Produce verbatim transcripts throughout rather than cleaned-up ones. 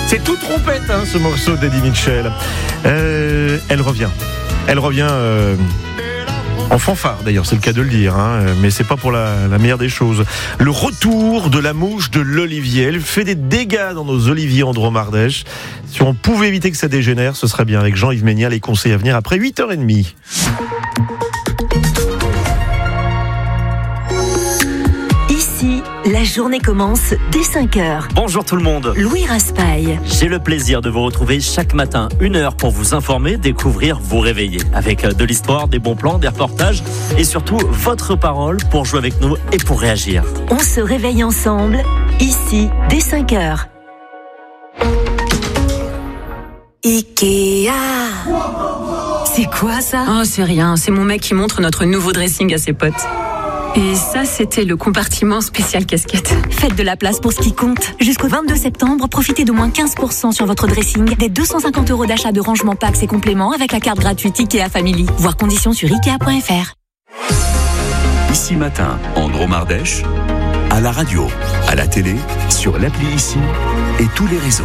C'est tout trompette, hein, ce morceau d'Eddie Mitchell. Euh, elle revient. Elle revient euh, en fanfare, d'ailleurs, c'est le cas de le dire, hein, mais c'est pas pour la, la meilleure des choses. Le retour de la mouche de l'olivier. Elle fait des dégâts dans nos oliviers en Drôme-Ardèche. Si on pouvait éviter que ça dégénère, ce serait bien. Avec Jean-Yves Ménial, les conseils à venir après huit heures trente. La journée commence dès cinq heures. Bonjour tout le monde. Louis Raspail. J'ai le plaisir de vous retrouver chaque matin, une heure pour vous informer, découvrir, vous réveiller. Avec de l'histoire, des bons plans, des reportages et surtout votre parole pour jouer avec nous et pour réagir. On se réveille ensemble, ici, dès cinq heures. Ikea. C'est quoi ça ? Oh, c'est rien. C'est mon mec qui montre notre nouveau dressing à ses potes. Et ça, c'était le compartiment spécial casquette. Faites de la place pour ce qui compte. Jusqu'au vingt-deux septembre, profitez d'au moins quinze pour cent sur votre dressing, des deux cent cinquante euros d'achat de rangement packs et compléments avec la carte gratuite Ikea Family. Voir conditions sur ikea point f r. Ici Matin, en Drôme-Ardèche, à la radio, à la télé, sur l'appli Ici et tous les réseaux.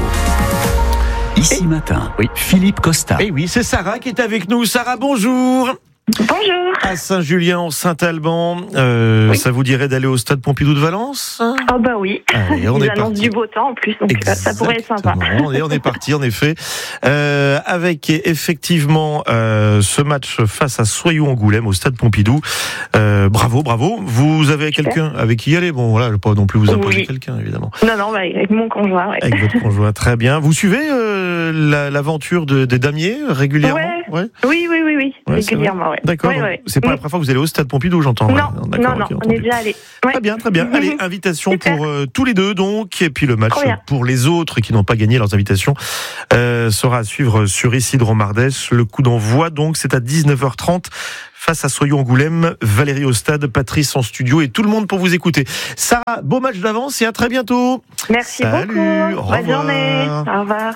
Ici et Matin, oui. Philippe Costa. Et oui, c'est Sarah qui est avec nous. Sarah, bonjour. Bonjour. À Saint-Julien, en Saint-Alban, euh, oui. Ça vous dirait d'aller au stade Pompidou de Valence ? Oh bah oui. Allez, on Ils est annoncent parti. Du beau temps en plus, donc Exactement. Ça pourrait être sympa. Et on est parti, en effet, euh, avec effectivement euh, ce match face à Soyou-Angoulême au stade Pompidou. Euh, bravo, bravo. Vous avez Super. Quelqu'un avec qui y aller ? Bon, voilà, je ne vais pas non plus vous imposer oui. quelqu'un, évidemment. Non, non, bah, avec mon conjoint. Ouais. Avec votre conjoint, très bien. Vous suivez euh, la, l'aventure de, des damiers régulièrement ? Ouais. Ouais. Oui, oui, oui, oui, ouais, régulièrement. Ouais. D'accord. Ouais, ouais. C'est pas la première fois que vous allez au stade Pompidou, j'entends. Non, ouais. non, non, okay, on est déjà allé. Ouais. Très bien, très bien. Allez, invitation Super. Pour euh, tous les deux, donc. Et puis le match pour les autres qui n'ont pas gagné leurs invitations euh, sera à suivre sur Ici Drôme-Ardèche. Le coup d'envoi, donc, c'est à dix-neuf heures trente. Face à Soyou-Angoulême, Valérie au stade, Patrice en studio et tout le monde pour vous écouter. Sarah, beau match d'avance et à très bientôt. Merci Salut, beaucoup. Bonne journée. Au revoir.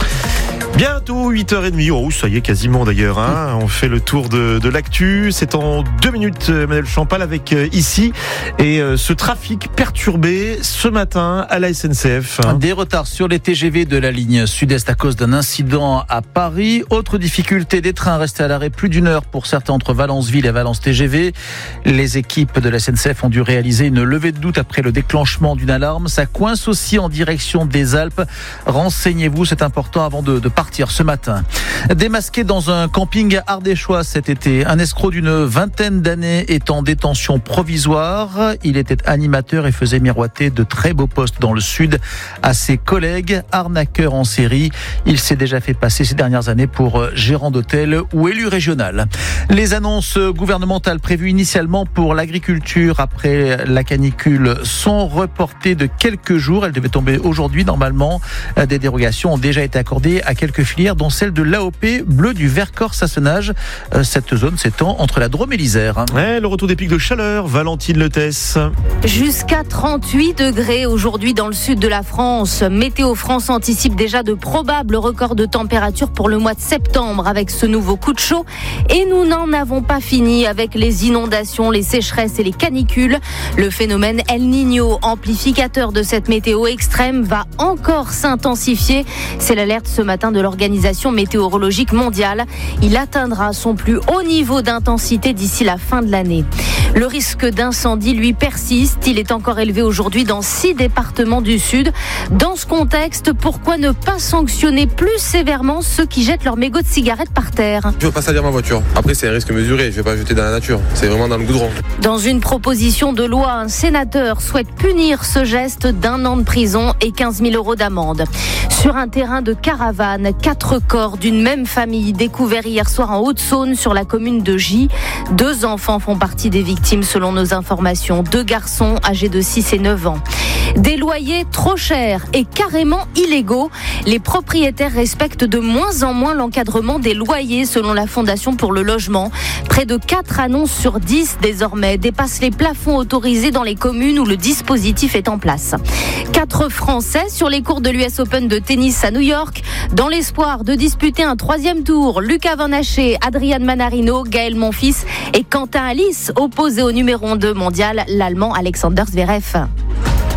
Bientôt huit heures trente. Oh, ça y est, quasiment d'ailleurs. Hein. On fait le tour de, de l'actu. C'est en deux minutes, Emmanuel Champal, avec euh, ici. Et euh, ce trafic perturbé ce matin à la S N C F. Hein. Des retards sur les T G V de la ligne sud-est à cause d'un incident à Paris. Autre difficulté, des trains restés à l'arrêt plus d'une heure pour certains entre Valence-Ville et Valence T G V. Les équipes de la S N C F ont dû réaliser une levée de doute après le déclenchement d'une alarme. Ça coince aussi en direction des Alpes. Renseignez-vous, c'est important avant de, de partir ce matin. Démasqué dans un camping ardéchois cet été, un escroc d'une vingtaine d'années est en détention provisoire. Il était animateur et faisait miroiter de très beaux postes dans le sud à ses collègues. Arnaqueur en série, il s'est déjà fait passer ces dernières années pour gérant d'hôtel ou élu régional. Les annonces gouvernementales prévues initialement pour l'agriculture après la canicule sont reportées de quelques jours. Elles devaient tomber aujourd'hui normalement. Des dérogations ont déjà été accordées à quelques filières, dont celle de l'A O P bleu du Vercors-Sassenage. Cette zone s'étend entre la Drôme et l'Isère. Ouais, le retour des pics de chaleur, Valentine Letès. Jusqu'à trente-huit degrés aujourd'hui dans le sud de la France. Météo France anticipe déjà de probables records de température pour le mois de septembre avec ce nouveau coup de chaud. Et nous n'en avons pas fini avec les inondations, les sécheresses et les canicules. Le phénomène El Niño, amplificateur de cette météo extrême, va encore s'intensifier. C'est l'alerte ce matin de l'Organisation météorologique mondiale. Il atteindra son plus haut niveau d'intensité d'ici la fin de l'année. Le risque d'incendie, lui, persiste. Il est encore élevé aujourd'hui dans six départements du Sud. Dans ce contexte, pourquoi ne pas sanctionner plus sévèrement ceux qui jettent leurs mégots de cigarettes par terre ? Je veux pas salir ma voiture. Après, c'est un risque mesuré. Je vais pas jeter dans la nature. C'est vraiment dans le goudron. Dans une proposition de loi, un sénateur souhaite punir ce geste d'un an de prison et quinze mille euros d'amende. Sur un terrain de caravane, quatre corps d'une même famille découverts hier soir en Haute-Saône sur la commune de Gy. Deux enfants font partie des victimes selon nos informations. Deux garçons âgés de six et neuf ans. Des loyers trop chers et carrément illégaux. Les propriétaires respectent de moins en moins l'encadrement des loyers selon la Fondation pour le logement. Près de quatre annonces sur dix désormais dépassent les plafonds autorisés dans les communes où le dispositif est en place. Quatre Français sur les cours de l'U S Open de tennis à New York. Dans l'espoir de disputer un troisième tour, Lucas Van Haché, Adrian Manarino, Gaël Monfils et Quentin Alice opposés au numéro deux mondial, l'Allemand Alexander Zverev.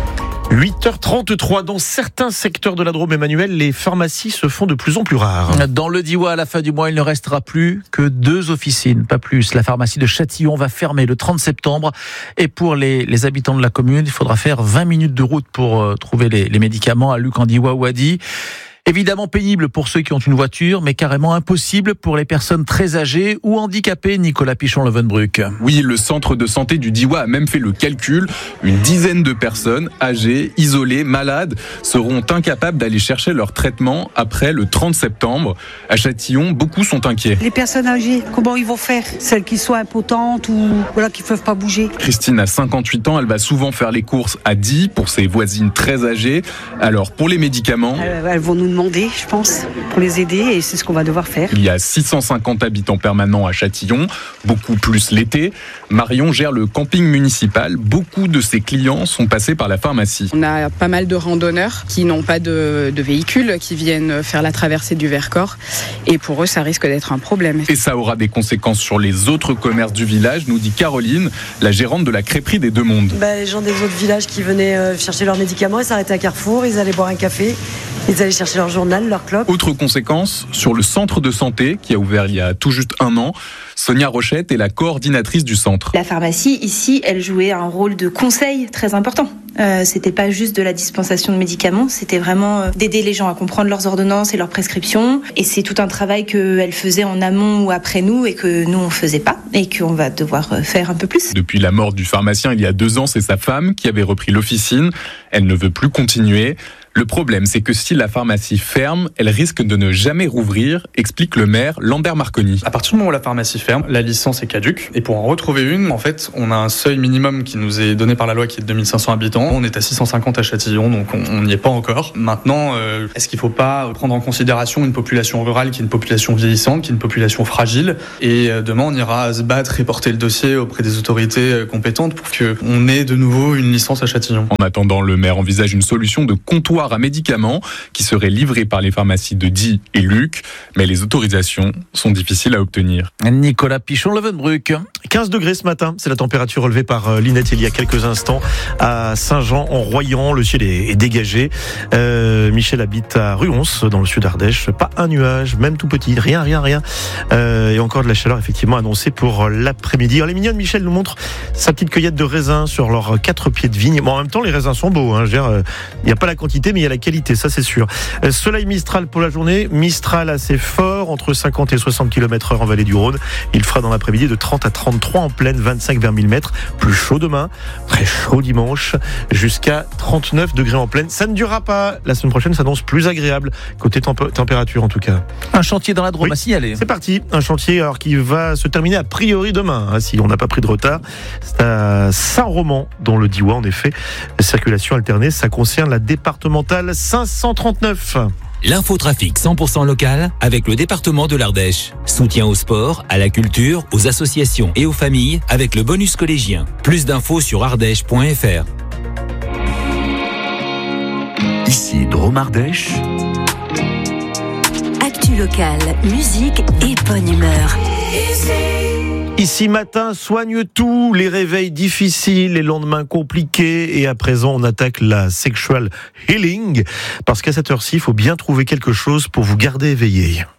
huit heures trente-trois, dans certains secteurs de la Drôme, Emmanuel, les pharmacies se font de plus en plus rares. Dans le Diois, à la fin du mois, il ne restera plus que deux officines, pas plus. La pharmacie de Châtillon va fermer le trente septembre. Et pour les, les habitants de la commune, il faudra faire vingt minutes de route pour euh, trouver les, les médicaments à Luc, en Diois ou à Die. Évidemment pénible pour ceux qui ont une voiture, mais carrément impossible pour les personnes très âgées ou handicapées. Nicolas Pichon-Levenbruck. Oui, le centre de santé du Diois a même fait le calcul. Une dizaine de personnes âgées, isolées, malades, seront incapables d'aller chercher leur traitement après le trente septembre. À Châtillon, beaucoup sont inquiets. Les personnes âgées, comment ils vont faire? Celles qui sont impotentes ou voilà, qui ne peuvent pas bouger. Christine a cinquante-huit ans, elle va souvent faire les courses à Die pour ses voisines très âgées. Alors, pour les médicaments... Elles vont nous demander, je pense, pour les aider, et c'est ce qu'on va devoir faire. Il y a six cent cinquante habitants permanents à Châtillon, beaucoup plus l'été. Marion gère le camping municipal. Beaucoup de ses clients sont passés par la pharmacie. On a pas mal de randonneurs qui n'ont pas de, de véhicule, qui viennent faire la traversée du Vercors, et pour eux, ça risque d'être un problème. Et ça aura des conséquences sur les autres commerces du village, nous dit Caroline, la gérante de la crêperie des Deux Mondes. Bah, les gens des autres villages qui venaient euh, chercher leurs médicaments, ils s'arrêtaient à Carrefour, ils allaient boire un café, ils allaient chercher leur journal, leur clope. Autre conséquence, sur le centre de santé qui a ouvert il y a tout juste un an, Sonia Rochette est la coordinatrice du centre. La pharmacie, ici, elle jouait un rôle de conseil très important. Euh, c'était pas juste de la dispensation de médicaments, c'était vraiment euh, d'aider les gens à comprendre leurs ordonnances et leurs prescriptions. Et c'est tout un travail qu'elle faisait en amont ou après nous et que nous on faisait pas et qu'on va devoir faire un peu plus. Depuis la mort du pharmacien il y a deux ans, c'est sa femme qui avait repris l'officine. Elle ne veut plus continuer. Le problème, c'est que si la pharmacie ferme, elle risque de ne jamais rouvrir, explique le maire Lambert Marconi. À partir du moment où la pharmacie ferme, la licence est caduque. Et pour en retrouver une, en fait, on a un seuil minimum qui nous est donné par la loi qui est de deux mille cinq cents habitants. On est à six cent cinquante à Châtillon, donc on n'y est pas encore. Maintenant, euh, est-ce qu'il ne faut pas prendre en considération une population rurale qui est une population vieillissante, qui est une population fragile? Et euh, demain, on ira se battre et porter le dossier auprès des autorités euh, compétentes pour qu'on ait de nouveau une licence à Châtillon. En attendant, le maire envisage une solution de comptoir à médicaments qui serait livré par les pharmacies de Die et Luc, mais les autorisations sont difficiles à obtenir. Nicolas Pichon-Levenbruck. quinze degrés ce matin, c'est la température relevée par Linette il y a quelques instants à Saint-Jean-en-Royan. Le ciel est dégagé. Euh, Michel habite à Ruons, dans le sud Ardèche. Pas un nuage, même tout petit, rien, rien, rien. Euh, et encore de la chaleur effectivement annoncée pour l'après-midi. Alors, les mignonnes, Michel nous montre sa petite cueillette de raisins sur leurs quatre pieds de vigne. Bon, en même temps, les raisins sont beaux. Hein. Je veux dire, il n'y a pas la quantité, mais il y a la qualité, ça c'est sûr. Euh, soleil Mistral pour la journée. Mistral assez fort, entre cinquante et soixante kilomètres heure en vallée du Rhône. Il fera dans l'après-midi de trente à trente-trois en pleine, vingt-cinq vers mille mètres. Plus chaud demain, très chaud dimanche, jusqu'à trente-neuf degrés en pleine. Ça ne durera pas. La semaine prochaine s'annonce plus agréable, côté temp- température en tout cas. Un chantier dans la Drôme oui, à signaler. C'est parti. Un chantier alors qui va se terminer a priori demain, hein, si on n'a pas pris de retard. C'est à Saint-Roman, dans le Diois en effet. Circulation alternée, ça concerne la départementale cinq cent trente-neuf. L'infotrafic cent pour cent local avec le département de l'Ardèche. Soutien au sport, à la culture, aux associations et aux familles avec le bonus collégien. Plus d'infos sur ardèche point f r. Ici Drôme Ardèche. Actu locale, musique et bonne humeur. Ici matin, soigne tout, les réveils difficiles, les lendemains compliqués, et à présent on attaque la sexual healing, parce qu'à cette heure-ci, il faut bien trouver quelque chose pour vous garder éveillé.